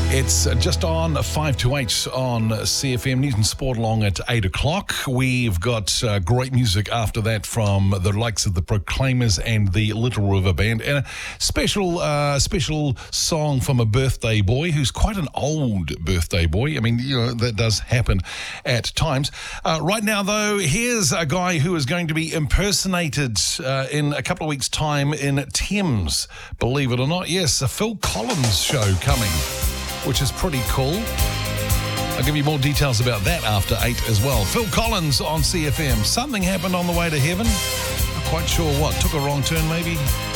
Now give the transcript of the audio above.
It's just on 5 to 8 on CFM. News and Sport along at 8 o'clock. We've got great music after that from the likes of the Proclaimers and the Little River Band. And a special song from a birthday boy who's quite an old birthday boy. I mean, that does happen at times. Right now, though, here's a guy who is going to be impersonated in a couple of weeks' time in Thames. Believe it or not. Yes, a Phil Collins show coming, which is pretty cool. I'll give you more details about that after 8 as well. Phil Collins on CFM. Something happened on the way to heaven. Not quite sure what. Took a wrong turn maybe.